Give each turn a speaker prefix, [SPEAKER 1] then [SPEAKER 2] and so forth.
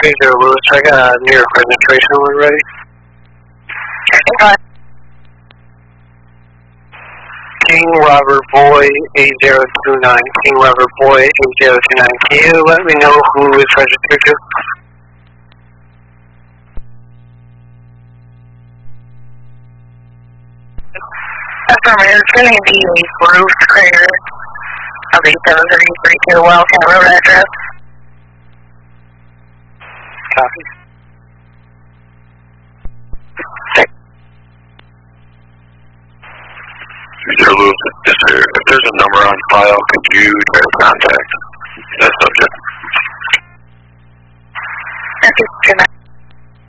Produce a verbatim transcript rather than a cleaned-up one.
[SPEAKER 1] Three zero Lewis, I got a New York registration when ready. King Robert Boy eight zero two nine. King Robert Boy eight zero two nine. Can you let me know who is registered to?
[SPEAKER 2] Affirmative, it's going to be Bruce Crater of eight seven three three two Wellington Road address.
[SPEAKER 1] Copy.
[SPEAKER 3] Mister Lewis, is there, if there's a number on file, could you try to contact that subject?